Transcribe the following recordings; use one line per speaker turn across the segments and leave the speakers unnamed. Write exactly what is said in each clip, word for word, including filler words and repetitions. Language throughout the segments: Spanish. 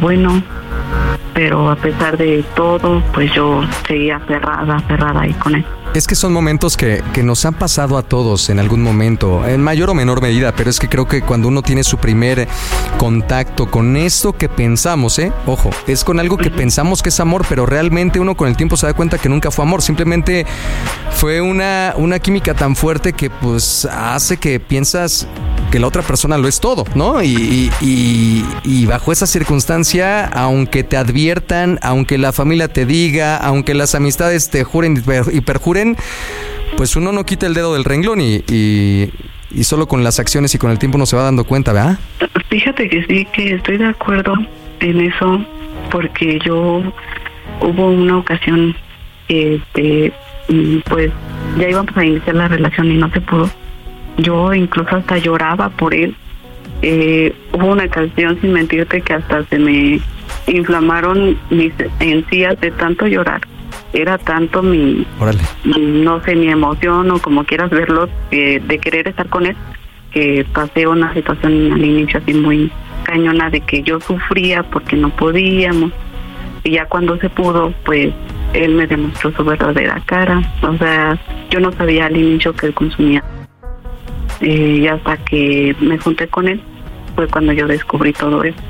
bueno, pero a pesar de todo, pues yo seguía aferrada, aferrada ahí con él.
Es que son momentos que, que nos han pasado a todos en algún momento, en mayor o menor medida, pero es que creo que cuando uno tiene su primer contacto con esto que pensamos, ¿eh? Ojo, es con algo que pensamos que es amor, pero realmente uno con el tiempo se da cuenta que nunca fue amor, simplemente fue una, una química tan fuerte que pues hace que piensas que la otra persona lo es todo, ¿no? Y, y, y bajo esa circunstancia, aunque te adviertan, aunque la familia te diga, aunque las amistades te juren y, per, y perjuren, pues uno no quita el dedo del renglón y, y, y solo con las acciones y con el tiempo uno se va dando cuenta, ¿verdad?
Fíjate que sí, que estoy de acuerdo en eso, porque yo hubo una ocasión que este, pues ya íbamos a iniciar la relación y no se pudo. Yo incluso hasta lloraba por él. Eh, hubo una ocasión, sin mentirte, que hasta se me inflamaron mis encías de tanto llorar. Era tanto mi, mi, no sé, mi emoción o como quieras verlo, eh, de querer estar con él, que pasé una situación al inicio así muy cañona de que yo sufría porque no podíamos. Y ya cuando se pudo, pues él me demostró su verdadera cara. O sea, yo no sabía al inicio que él consumía. Eh, y hasta que me junté con él fue cuando yo descubrí todo eso.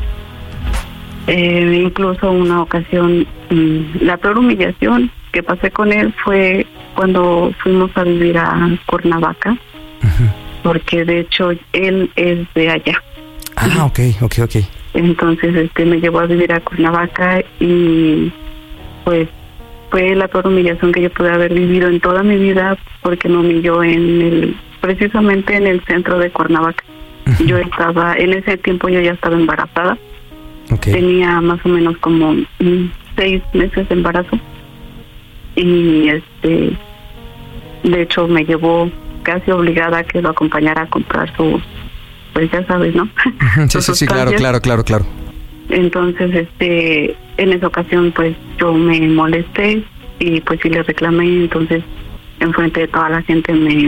Eh, incluso una ocasión, mmm, la peor humillación que pasé con él fue cuando fuimos a vivir a Cuernavaca, uh-huh. porque de hecho él es de allá.
Ah, ok, ok, ok.
Entonces este me llevó a vivir a Cuernavaca y pues fue la peor humillación que yo pude haber vivido en toda mi vida, porque me humilló en el, precisamente en el centro de Cuernavaca. Uh-huh. Yo estaba, en ese tiempo yo ya estaba embarazada. Okay. Tenía más o menos como mm, seis meses de embarazo y este de hecho me llevó casi obligada a que lo acompañara a comprar su, pues ya sabes, ¿no?
Sí, sí, sí, claro, claro, claro, claro.
Entonces este en esa ocasión pues yo me molesté y pues sí le reclamé. Entonces enfrente de toda la gente me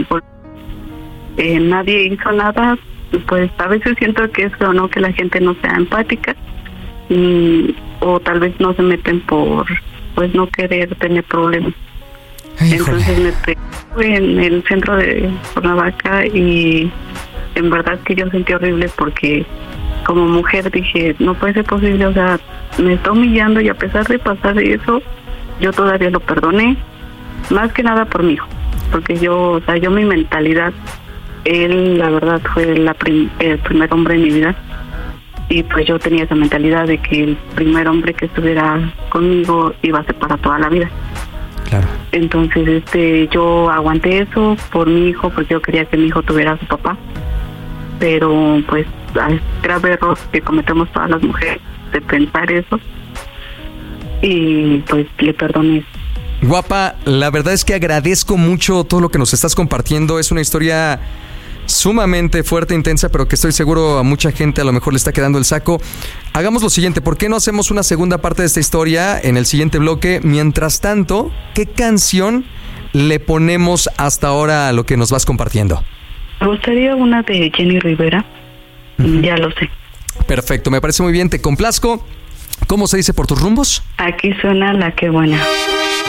eh, nadie hizo nada. Pues a veces siento que es o no que la gente no sea empática. Y, o tal vez no se meten por pues no querer tener problemas. Ay, entonces me pegó en el centro de Cuernavaca y en verdad que yo sentí horrible, porque como mujer dije, no puede ser posible, o sea, me está humillando y a pesar de pasar de eso yo todavía lo perdoné, más que nada por mi hijo, porque yo, o sea, yo mi mentalidad, él la verdad fue la prim- el primer hombre en mi vida. Y pues yo tenía esa mentalidad de que el primer hombre que estuviera conmigo iba a ser para toda la vida.
Claro.
Entonces este yo aguanté eso por mi hijo, porque yo quería que mi hijo tuviera a su papá. Pero pues es grave error que cometemos todas las mujeres de pensar eso. Y pues le perdoné.
Guapa, la verdad es que agradezco mucho todo lo que nos estás compartiendo. Es una historia sumamente fuerte, intensa, pero que estoy seguro a mucha gente a lo mejor le está quedando el saco. Hagamos lo siguiente, ¿por qué no hacemos una segunda parte de esta historia en el siguiente bloque? Mientras tanto, ¿qué canción le ponemos hasta ahora a lo que nos vas compartiendo?
Me gustaría una de Jenny Rivera. Uh-huh. Ya lo sé.
Perfecto, me parece muy bien, te complazco. ¿Cómo se dice por tus rumbos?
Aquí suena La Que Buena.